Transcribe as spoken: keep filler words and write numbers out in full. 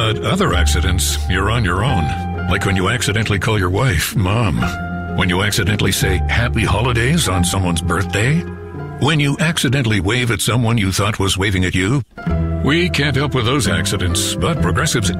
But other accidents, you're on your own. Like when you accidentally call your wife Mom. When you accidentally say Happy Holidays on someone's birthday. When you accidentally wave at someone you thought was waving at you. We can't help with those accidents, but Progressive's